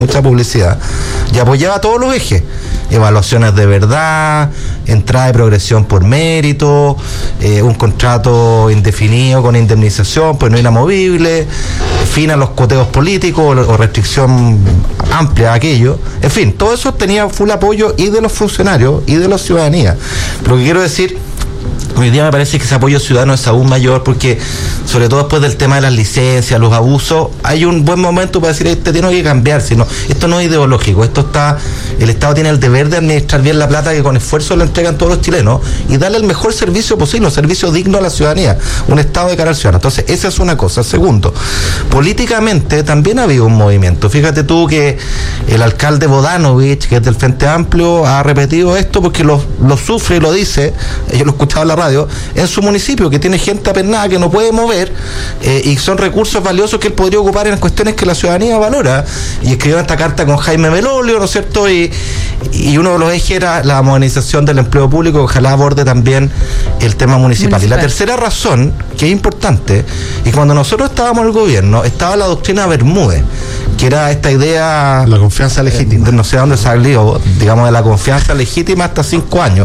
mucha publicidad, y apoyaba todos los ejes: evaluaciones de verdad, entrada de progresión por mérito, un contrato indefinido con indemnización, pues no inamovible, fin a los coteos políticos o restricción amplia a aquello. En fin, todo eso tenía full apoyo y de los funcionarios y de la ciudadanía. Lo que quiero decir, hoy día me parece que ese apoyo ciudadano es aún mayor, porque sobre todo después del tema de las licencias, los abusos, hay un buen momento para decir: este tiene que cambiar. Sino, esto no es ideológico, el Estado tiene el deber de administrar bien la plata que con esfuerzo le entregan todos los chilenos y darle el mejor servicio posible, un servicio digno a la ciudadanía, un Estado de cara al ciudadano. Entonces, esa es una cosa. Segundo, políticamente también ha habido un movimiento. Fíjate tú que el alcalde Bodanovich, que es del Frente Amplio, ha repetido esto porque lo sufre y lo dice, yo lo escuchaba en la radio, en su municipio, que tiene gente apernada que no puede mover, y son recursos valiosos que él podría ocupar en cuestiones que la ciudadanía valora. Y escribió esta carta con Jaime Melolio, ¿no es cierto? Y uno de los ejes era la modernización del empleo público, que ojalá aborde también el tema municipal. Y la tercera razón, que es importante, y cuando nosotros estábamos en el gobierno, estaba la doctrina Bermúdez, que era esta idea, la confianza legítima, no sé dónde salió, digamos, de la confianza legítima hasta 5 años,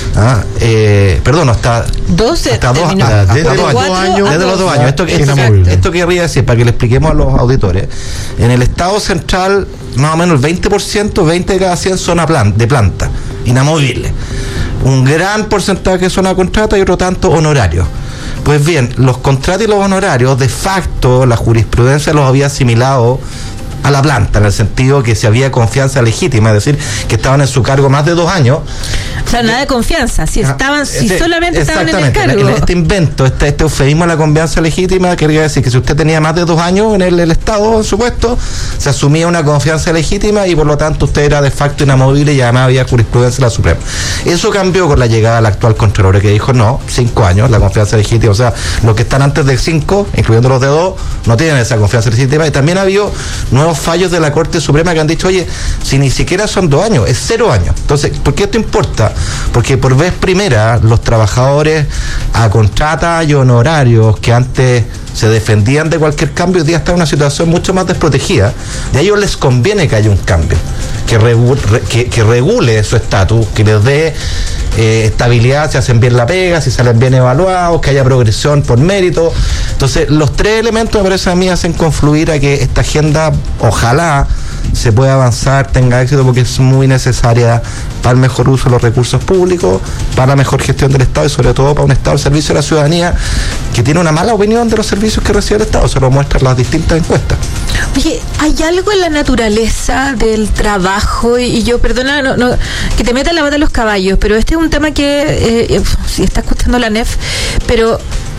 perdón, hasta 12, hasta 2 desde los 2 años. Esto querría decir, para que le expliquemos a los auditores: en el Estado central, más o menos el 20%, 20 de cada 100 son de planta, inamovibles. Un gran porcentaje son a contrato y otro tanto honorarios. Pues bien, los contratos y los honorarios, de facto, la jurisprudencia los había asimilado a la planta, en el sentido que si había confianza legítima, es decir, que estaban en su cargo más de 2 años. O sea, nada de confianza, si solamente estaban en el cargo. Este invento, este eufemismo de la confianza legítima, quería decir que si usted tenía más de 2 años en el Estado, en su puesto, se asumía una confianza legítima y por lo tanto usted era de facto inamovible, y además había jurisprudencia de la Suprema. Eso cambió con la llegada del actual Contralor, que dijo: no, 5 años, la confianza legítima, o sea, los que están antes de 5, incluyendo los de 2, no tienen esa confianza legítima. Y también ha habido nuevos fallos de la Corte Suprema que han dicho: oye, si ni siquiera son 2 años, es 0 años. Entonces, ¿por qué esto importa? Porque por vez primera los trabajadores a contrata y honorarios que antes se defendían de cualquier cambio, hoy día están en una situación mucho más desprotegida. Y a ellos les conviene que haya un cambio, que regule su estatus, que les dé estabilidad, si hacen bien la pega, si salen bien evaluados, que haya progresión por mérito. Entonces, los 3 elementos, me parece a mí, hacen confluir a que esta agenda, ojalá, se pueda avanzar, tenga éxito, porque es muy necesaria para el mejor uso de los recursos públicos, para la mejor gestión del Estado y sobre todo para un Estado al servicio de la ciudadanía que tiene una mala opinión de los servicios que recibe el Estado. Se lo muestran las distintas encuestas. Oye, hay algo en la naturaleza del trabajo, y yo, perdona, no, que te meta la pata de los caballos, pero este es un tema que si está escuchando la NEF, pero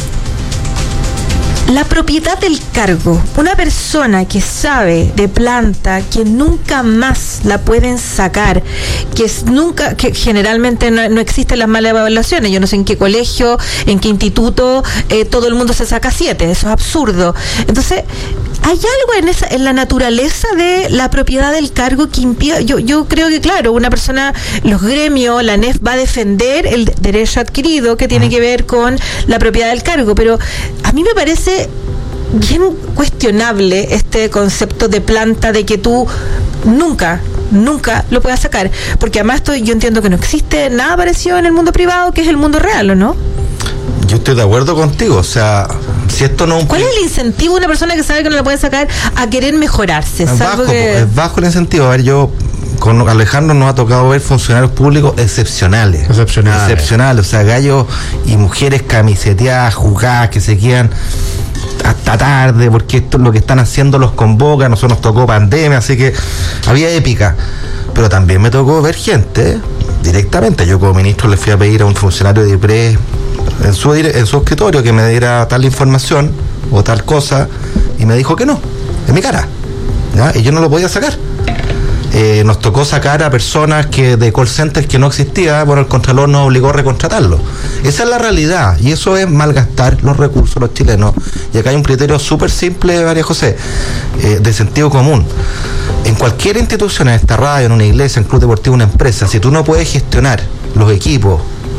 la propiedad del cargo, una persona que sabe de planta que nunca más la pueden sacar, que generalmente no existen las malas evaluaciones. Yo no sé en qué colegio, en qué instituto todo el mundo se saca 7, eso es absurdo. Entonces, ¿hay algo en la naturaleza de la propiedad del cargo que impida? Yo creo que, claro, una persona, los gremios, la NEF va a defender el derecho adquirido que tiene que ver con la propiedad del cargo, pero a mí me parece bien cuestionable este concepto de planta, de que tú nunca lo puedas sacar, porque además yo entiendo que no existe nada parecido en el mundo privado, que es el mundo real, ¿o no? Yo estoy de acuerdo contigo, o sea, si esto no... ¿Cuál es el incentivo de una persona que sabe que no la puede sacar a querer mejorarse? Es bajo el incentivo. A ver, con Alejandro nos ha tocado ver funcionarios públicos excepcionales, o sea, gallos y mujeres camiseteadas, jugadas, que se quedan hasta tarde, porque esto es lo que están haciendo, los convoca. Nosotros nos tocó pandemia, así que había épica. Pero también me tocó ver gente, directamente. Yo como ministro le fui a pedir a un funcionario de IPRES en su escritorio que me diera tal información o tal cosa, y me dijo que no, en mi cara, ¿ya? Y yo no lo podía sacar. Nos tocó sacar a personas de call centers que no existía, bueno, el Contralor nos obligó a recontratarlo. Esa es la realidad, y eso es malgastar los recursos de los chilenos. Y acá hay un criterio súper simple, María José, de sentido común. En cualquier institución, en esta radio, en una iglesia, en un club deportivo, una empresa, si tú no puedes gestionar los equipos,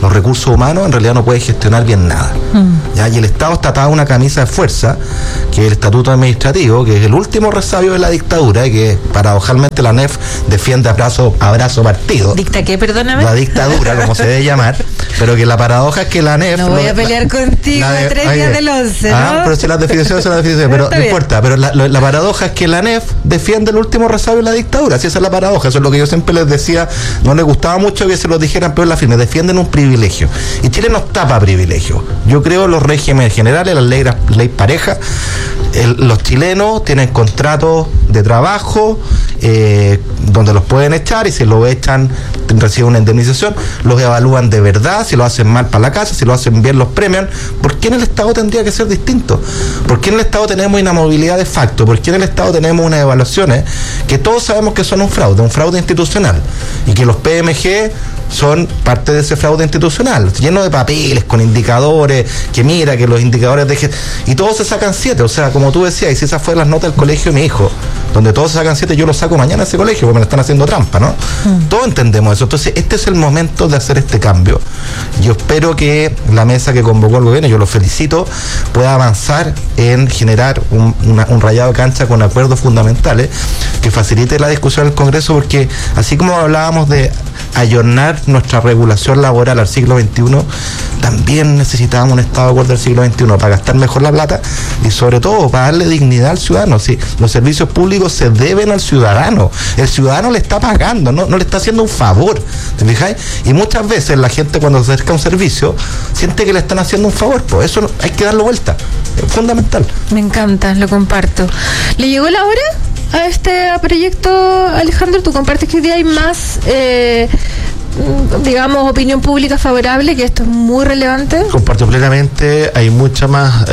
los recursos humanos, en realidad no puede gestionar bien nada. ¿Ya? Y el Estado está atado a una camisa de fuerza, que es el estatuto administrativo, que es el último resabio de la dictadura, y que paradojalmente la NEF defiende abrazo partido. ¿Dicta qué, perdóname? La dictadura, como se debe llamar, pero que la paradoja es que la NEF... No voy a pelear contigo a 3 días del 11, ¿no? Pero si las definiciones son las definiciones, pero no importa. Pero la paradoja es que la NEF defiende el último resabio de la dictadura. Si esa es la paradoja, eso es lo que yo siempre les decía, no les gustaba mucho que se lo dijeran, pero en la firme, defienden un privilegio. Y Chile no tapa privilegios. Yo creo en los regímenes generales, las leyes parejas. Los chilenos tienen contratos de trabajo donde los pueden echar, y si lo echan reciben una indemnización, los evalúan de verdad, si lo hacen mal para la casa, si lo hacen bien los premian. ¿Por qué en el Estado tendría que ser distinto? ¿Por qué en el Estado tenemos inamovilidad de facto? ¿Por qué en el Estado tenemos unas evaluaciones que todos sabemos que son un fraude institucional, y que los PMG son parte de ese fraude institucional, lleno de papeles, con indicadores, que mira, que los indicadores dejen, y todos se sacan 7, o sea, como tú decías, y si esas fueron las notas del colegio de mi hijo, donde todos se sacan 7, yo lo saco mañana a ese colegio, porque me están haciendo trampa, ¿no? Todos entendemos eso. Entonces, este es el momento de hacer este cambio. Yo espero que la mesa que convocó el gobierno, yo lo felicito, pueda avanzar en generar un rayado de cancha con acuerdos fundamentales que facilite la discusión del Congreso, porque así como hablábamos de ayornar nuestra regulación laboral al siglo XXI, también necesitábamos un Estado de acuerdo al siglo XXI para gastar mejor la plata, y sobre todo para darle dignidad al ciudadano. Sí, los servicios públicos se deben al ciudadano, el ciudadano le está pagando, no le está haciendo un favor, ¿te fijáis? Y muchas veces la gente, cuando se acerca a un servicio, siente que le están haciendo un favor, pues eso hay que darlo vuelta, es fundamental. Me encanta, lo comparto. ¿Le llegó la hora a este proyecto, Alejandro? ¿Tú compartes que hoy día hay más digamos, opinión pública favorable, que esto es muy relevante? Comparto plenamente, hay mucha más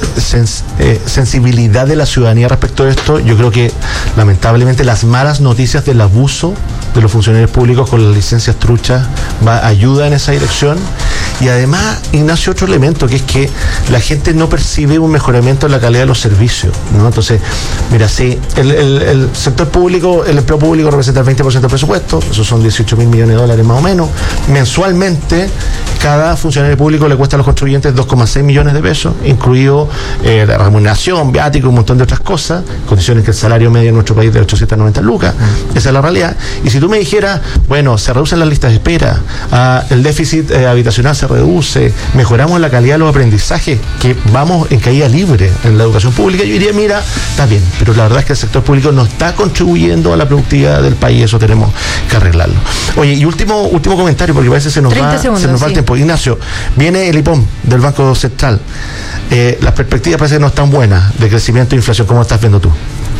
sensibilidad de la ciudadanía respecto a esto. Yo creo que lamentablemente las malas noticias del abuso de los funcionarios públicos con las licencias truchas ayuda en esa dirección. Y además, Ignacio, otro elemento, que es que la gente no percibe un mejoramiento en la calidad de los servicios, ¿no? Entonces, mira, si el sector público, el empleo público representa el 20% del presupuesto, esos son 18.000 millones de dólares más o menos, mensualmente cada funcionario público le cuesta a los contribuyentes 2,6 millones de pesos, incluido la remuneración, viático, un montón de otras cosas, condiciones que el salario medio en nuestro país es de 890 lucas, esa es la realidad. Y si tú me dijeras, bueno, se reducen las listas de espera, el déficit habitacional se reduce, mejoramos la calidad de los aprendizajes, que vamos en caída libre en la educación pública, yo diría, mira, está bien, pero la verdad es que el sector público no está contribuyendo a la productividad del país, eso tenemos que arreglarlo. Oye, y último comentario, porque parece que se nos va el tiempo. Ignacio, viene el IPOM del Banco Central. Las perspectivas parece que no están buenas de crecimiento e inflación. ¿Cómo lo estás viendo tú?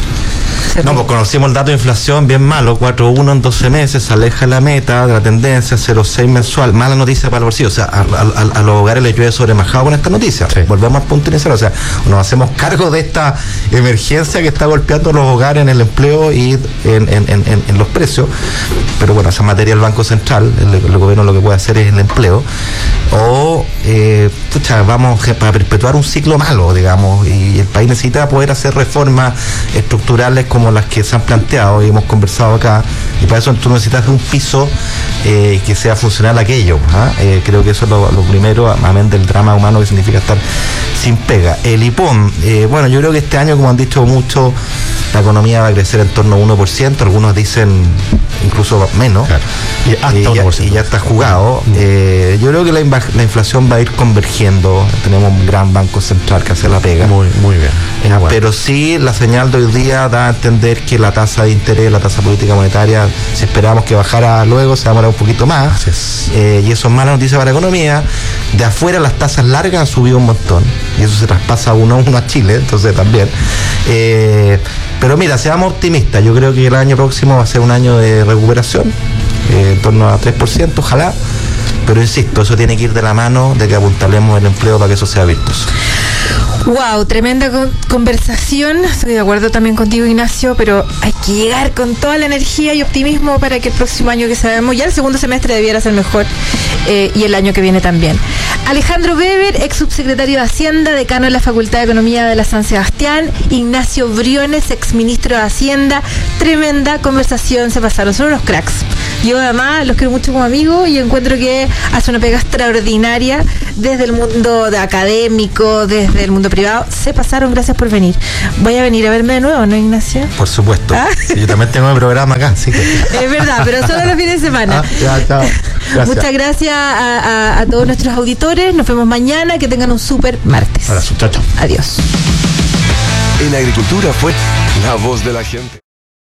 No, pues conocimos el dato de inflación bien malo, 4.1 en 12 meses, se aleja la meta de la tendencia, 0.6 mensual, mala noticia para el bolsillo, o sea, a los hogares les llueve sobremajado con esta noticia. Sí. Volvemos al punto inicial, o sea, nos hacemos cargo de esta emergencia que está golpeando a los hogares en el empleo y en los precios, pero bueno, esa materia del Banco Central, el gobierno lo que puede hacer es el empleo, o vamos para perpetuar un ciclo malo, digamos, y el país necesita poder hacer reformas estructurales como las que se han planteado y hemos conversado acá, y para eso tú necesitas un piso que sea funcional aquello. Creo que eso es lo primero, amén del drama humano que significa estar sin pega. El IPOM, bueno, yo creo que este año, como han dicho muchos, la economía va a crecer en torno a 1%, algunos dicen incluso menos, claro. Y ya está jugado. Yo creo que la inflación va a ir convergiendo, tenemos un gran banco central que hace la pega. Muy bien. Bueno. Pero sí, la señal de hoy día da a entender que la tasa de interés, la tasa política monetaria, si esperamos que bajara luego, se va a demorar un poquito más. Y eso es mala noticia para la economía. De afuera las tasas largas han subido un montón, y eso se traspasa uno a uno a Chile, entonces también. Pero mira, seamos optimistas, yo creo que el año próximo va a ser un año de recuperación, en torno a 3%, ojalá. Pero insisto, eso tiene que ir de la mano de que apuntalemos el empleo para que eso sea virtuoso. Wow, tremenda conversación. Estoy de acuerdo también contigo, Ignacio, pero hay que llegar con toda la energía y optimismo para que el próximo año, que sabemos, ya el segundo semestre debiera ser mejor, y el año que viene también. Alejandro Weber, ex subsecretario de Hacienda, decano de la Facultad de Economía de la San Sebastián, Ignacio Briones, ex ministro de Hacienda. Tremenda conversación, se pasaron, son unos cracks. Yo además los quiero mucho como amigos y encuentro que hace una pega extraordinaria desde el mundo de académico, desde el mundo privado. Se pasaron, gracias por venir. Voy a venir a verme de nuevo, ¿no, Ignacio? Por supuesto. Sí, yo también tengo mi programa acá, así que... Es verdad, pero solo los fines de semana. Chao. Gracias. Muchas gracias a todos nuestros auditores. Nos vemos mañana. Que tengan un súper martes. Abrazo, chao. Adiós. En Agricultura fue La Voz de la Gente.